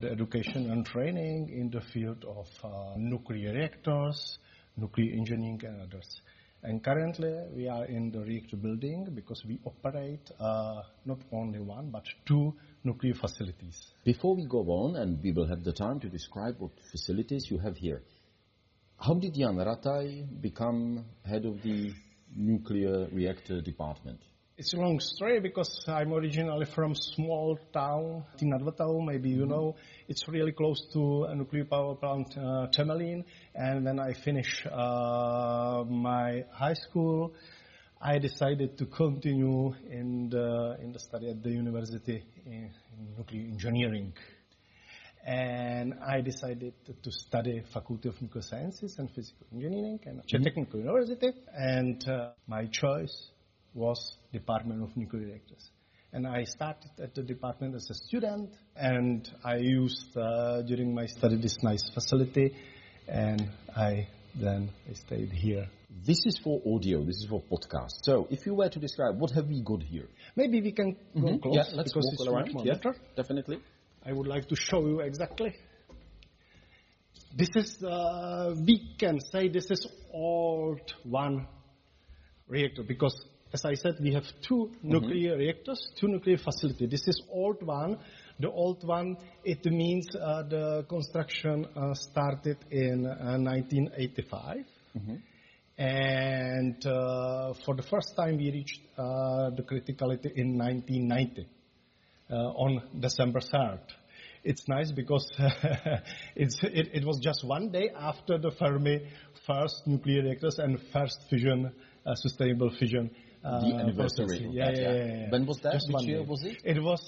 the education and training in the field of nuclear reactors, nuclear engineering and others. And currently we are in the reactor building because we operate not only one but two nuclear facilities. Before we go on, and we will have the time to describe what facilities you have here, how did Jan Rataj become head of the nuclear reactor department? It's a long story because I'm originally from small town, Tinadvatau, maybe you know. It's really close to a nuclear power plant, Temelín. And when I finished my high school, I decided to continue in the study at the university in nuclear engineering. And I decided to study Faculty of Nuclear Sciences and Physical Engineering at Czech Technical University. And my choice was Department of Nuclear Reactors. And I started at the department as a student, and I used during my study this nice facility, and I stayed here. This is for audio, this is for podcast. So if you were to describe, what have we got here? Maybe we can go close. Yeah, let's walk around. Yeah, definitely. I would like to show you exactly. This is, we can say this is old one reactor, because as I said, we have two nuclear reactors, two nuclear facilities. This is old one. The old one, it means the construction started in 1985. And for the first time, we reached the criticality in 1990 on December 3rd. It's nice because it was just one day after the Fermi first nuclear reactors and first fission, sustainable fission. The anniversary. Yeah. When was that? Just Which year was it? It was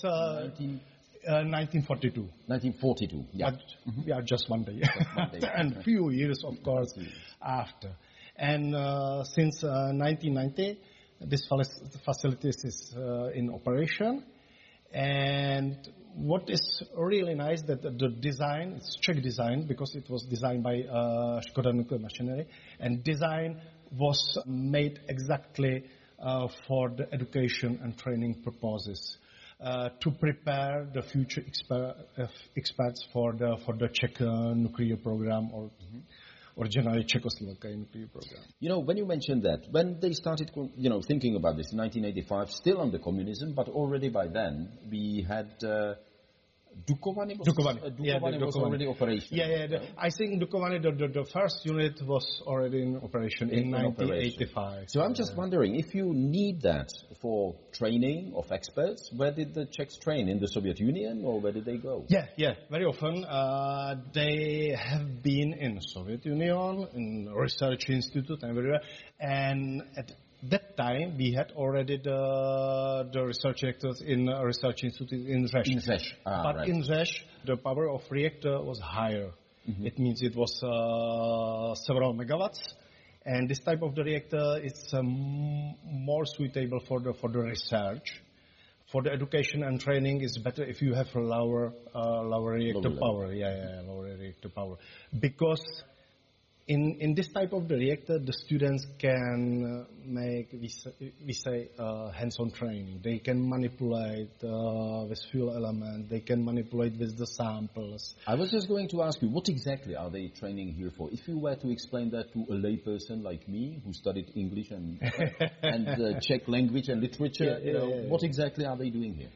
1942. 1942, yeah. Yeah, just one day. And few years, of course, after. And since 1990, this facility is in operation. And what is really nice that the design, it's Czech design, because it was designed by Škoda Nuclear Machinery, and design was made exactly for the education and training purposes, to prepare the future experts for the Czech nuclear program, or generally Czechoslovakia nuclear program. You know, when you mentioned that, when they started, thinking about this in 1985, still under communism, but already by then we had Dukovany was already operational. Yeah. I think Dukovany, the first unit was already in operation in 1985. So I'm just wondering, if you need that for training of experts, where did the Czechs train? In the Soviet Union, or where did they go? Yeah. Very often they have been in Soviet Union, in research institute and everywhere. And at that time, we had already the research reactors in a research institute in Rzesz. But in Rzesz, the power of reactor was higher. It means it was several megawatts. And this type of the reactor is more suitable for the research. For the education and training, it's better if you have a lower reactor power. Lower reactor power. Because in this type of the reactor, the students can make, we say, hands-on training. They can manipulate with fuel element. They can manipulate with the samples. I was just going to ask you, what exactly are they training here for? If you were to explain that to a layperson like me, who studied English and Czech language and literature, what exactly are they doing here?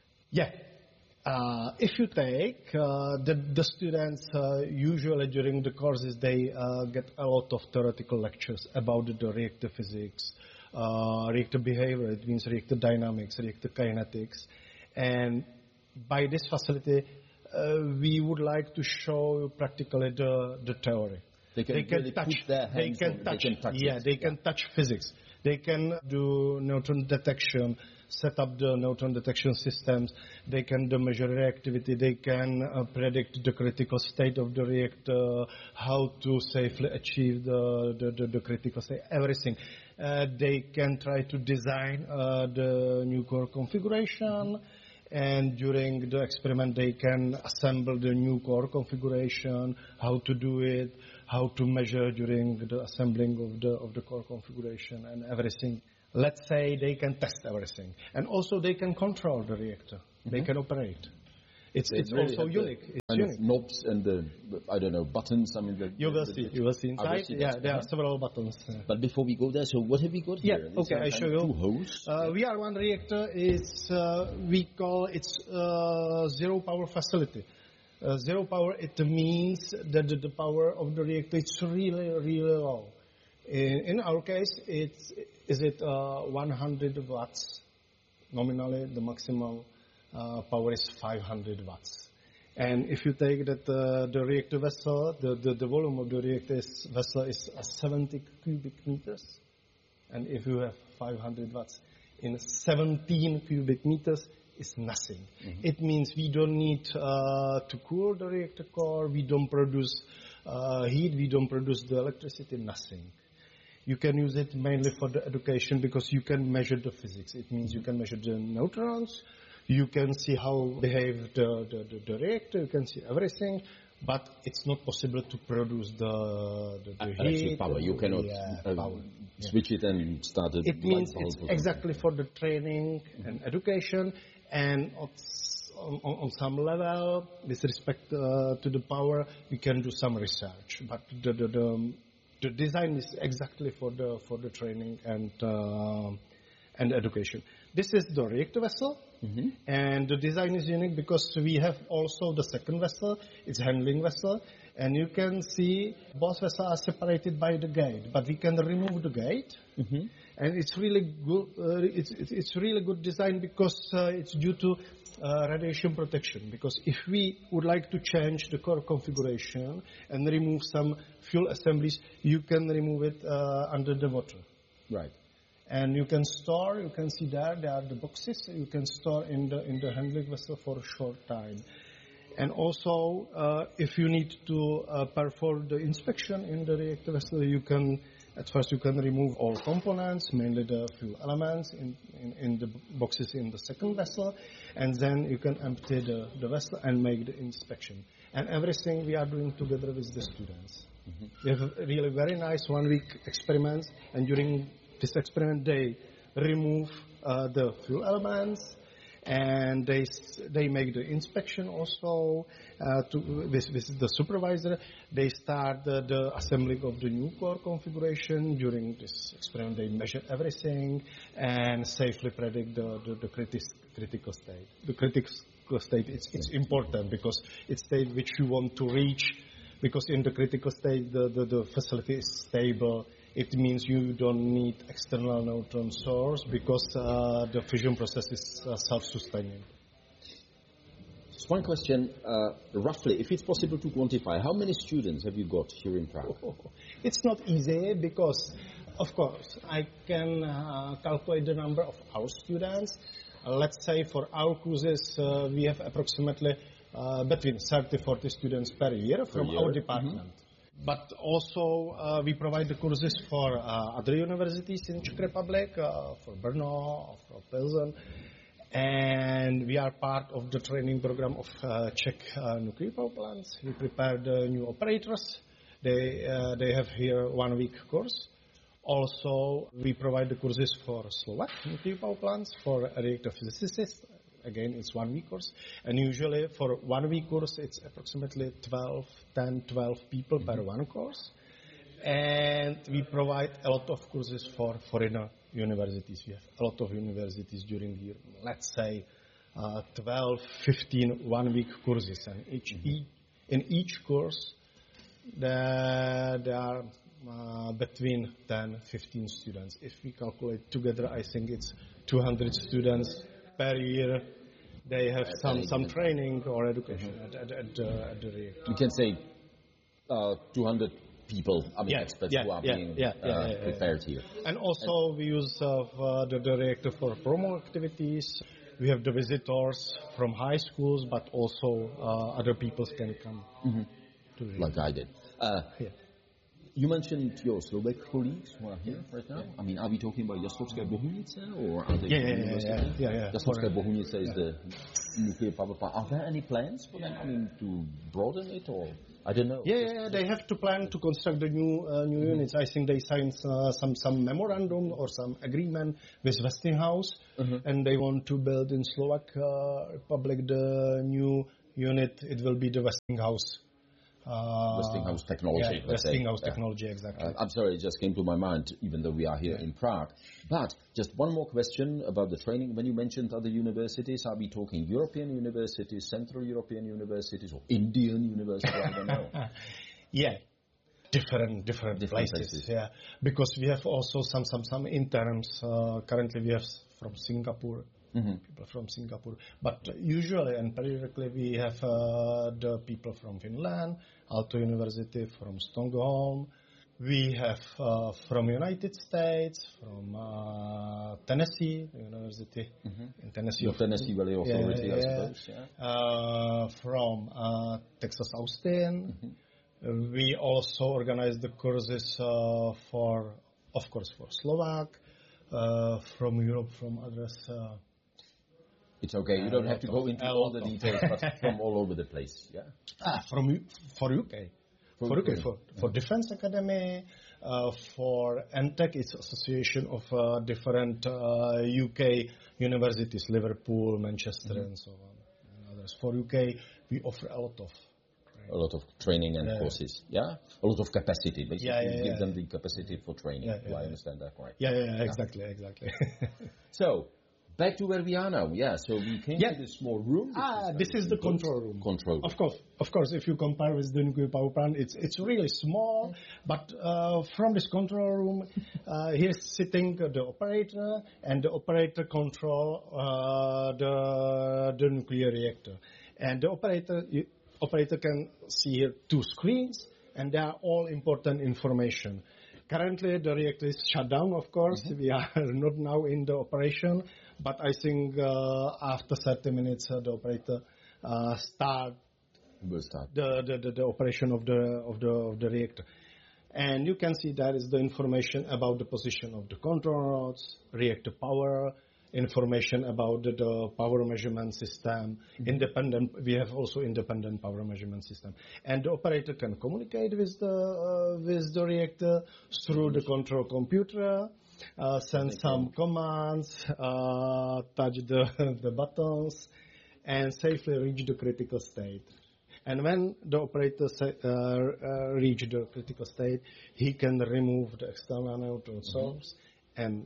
If you take the students, usually during the courses, they get a lot of theoretical lectures about the reactor physics, reactor behavior, it means reactor dynamics, reactor kinetics. And by this facility, we would like to show practically the theory. They can touch physics. They can do neutron detection, set up the neutron detection systems. They can measure reactivity. They can predict the critical state of the reactor, how to safely achieve the critical state, everything. They can try to design the nuclear configuration. And during the experiment, they can assemble the new core configuration, how to do it, how to measure during the assembling of the core configuration and everything. Let's say they can test everything. And also they can control the reactor. They can operate. It's really also unique. It's unique. Knobs and the, I don't know, buttons. I mean, you will see inside. There are several buttons. But before we go there, so what have we got here? Okay, I show you. Two hosts. VR1 reactor is, we call it zero power facility. Zero power, it means that the power of the reactor is really, really low. In our case, is 100 watts. Nominally, the maximum power is 500 watts. And if you take that the reactor vessel, the volume of the reactor vessel is 70 cubic meters. And if you have 500 watts in 17 cubic meters, it's nothing. Mm-hmm. It means we don't need to cool the reactor core, we don't produce heat, we don't produce the electricity, nothing. You can use it mainly for the education because you can measure the physics. It means you can measure the neutrons, you can see how behave the reactor, you can see everything, but it's not possible to produce the heat. Power. You cannot switch it and start it. It means it's exactly for the training and education, and on some level, with respect to the power, we can do some research. But the design is exactly for the training and education. This is the reactor vessel, and the design is unique because we have also the second vessel. It's handling vessel, and you can see both vessels are separated by the gate, but we can remove the gate, and it's really good. It's really good design because it's due to radiation protection. Because if we would like to change the core configuration and remove some fuel assemblies, you can remove it under the water. Right. And you can store. You can see there are the boxes. You can store in the handling vessel for a short time. And also, if you need to perform the inspection in the reactor vessel, you can remove all components, mainly the fuel elements in the boxes in the second vessel, and then you can empty the vessel and make the inspection. And everything we are doing together with the students. We have really very nice 1-week experiments, and during this experiment they remove the fuel elements, and they make the inspection also with the supervisor. They start the assembling of the new core configuration. During this experiment, they measure everything and safely predict the critical state. The critical state it's important because it's state which you want to reach. Because in the critical state, the facility is stable. It means you don't need external neutron source because the fission process is self-sustaining. Just one question, roughly, if it's possible to quantify, how many students have you got here in Prague? It's not easy because, of course, I can calculate the number of our students. Let's say for our courses, we have approximately between 30-40 students per year from our department. But also we provide the courses for other universities in Czech Republic, for Brno, for Pilsen, and we are part of the training program of Czech nuclear power plants. We prepare the new operators. They have here 1-week course. Also, we provide the courses for Slovak nuclear power plants, for reactor physicists. Again, it's 1-week course. And usually for 1-week course, it's approximately 12 people per one course. And we provide a lot of courses for foreign universities. We have a lot of universities during the year, let's say 12, 15 1-week courses. And in each course, there are between 10, 15 students. If we calculate together, I think it's 200 students per year. They have some training or education at the reactor. You can say 200 people, experts who are being prepared here. And also we use the reactor for promo activities. We have the visitors from high schools, but also other people can come. To like I did. You mentioned your Slovak colleagues who are here right now. I mean, are we talking about Jaslovské Bohunice or are they? Yeah. Jaslovské Bohunice is the nuclear power plant. Are there any plans for them? I mean, to broaden it or I don't know. Yeah. They have to plan to construct the new units. I think they signed some memorandum or some agreement with Westinghouse, and they want to build in Slovak Republic the new unit, it will be the Westinghouse. Westinghouse technology. Yeah, Westinghouse technology, exactly. I'm sorry, it just came to my mind, even though we are here in Prague. But just one more question about the training. When you mentioned other universities, are we talking European universities, Central European universities, or Indian universities? I don't know. Yeah, different places. Yeah, because we have also some interns. Currently, we have from Singapore. People from Singapore, but usually and periodically we have the people from Finland, Aalto University, from Stockholm. We have from United States, from Tennessee University, in Tennessee. The Tennessee Valley Authority, I suppose. Yeah. From Texas Austin. We also organize the courses for Slovak, from Europe, from others. It's okay. You don't have to go into all the details, but from all over the place. Yeah. For UK. For Defense Academy, for ENTEC, it's association of different UK universities, Liverpool, Manchester, and so on, and others. For UK, we offer a lot of training and courses. Yeah, a lot of capacity. Basically, give them the capacity for training. Do I understand that right? Yeah, exactly. So. Back to where we are now. Yeah, so we came to this small room. This is the control room. Of course, if you compare with the nuclear power plant, it's really small. But from this control room, here's sitting the operator, and the operator control the nuclear reactor. And the operator can see here 2 screens, and they are all important information. Currently, the reactor is shut down, of course. We are not now in the operation, but I think after 30 minutes, the operator will start the operation of the reactor. And you can see that is the information about the position of the control rods, reactor power, information about the power measurement system. We have also independent power measurement system, and the operator can communicate with the reactor through the control computer, send some commands, touch the buttons, and safely reach the critical state. And when the operator reach the critical state, he can remove the external neutron source, and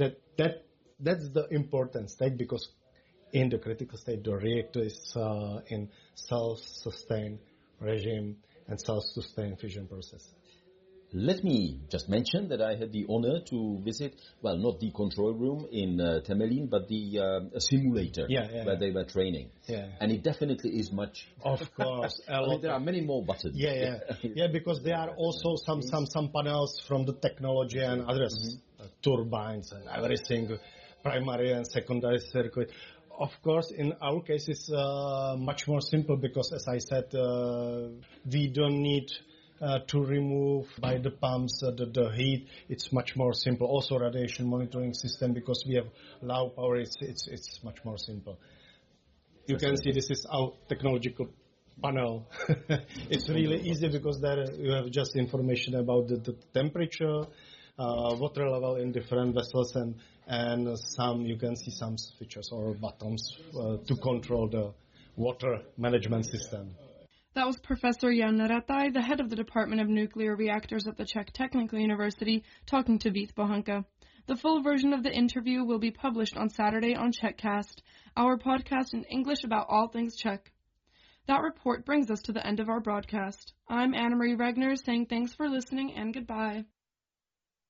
that's the important state, because in the critical state, the reactor is in self-sustained regime and self-sustained fission process. Let me just mention that I had the honor to visit, well, not the control room in Temelín, but the simulator where they were training. Yeah. And it definitely is much. Of course. There are many more buttons. Yeah, because there are also some panels from the technology and others, turbines and everything, primary and secondary circuit. Of course, in our case, it's much more simple because, as I said, we don't need to remove by the pumps the heat. It's much more simple. Also, radiation monitoring system, because we have low power, it's much more simple. You can see this is our technological panel. It's really easy because there you have just information about the temperature, water level in different vessels, and some you can see some switches or buttons to control the water management system. That was Professor Jan Rataj, the head of the Department of Nuclear Reactors at the Czech Technical University, talking to Vít Bohanka. The full version of the interview will be published on Saturday on Czechcast, our podcast in English about all things Czech. That report brings us to the end of our broadcast. I'm Anna Marie Regner saying thanks for listening and goodbye.